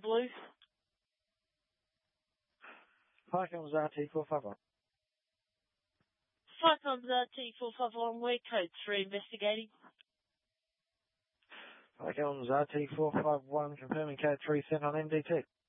Blue. Falcons RT451. Falcons RT451, we're code 3 investigating. Falcons RT451, confirming code 3 sent on MDT.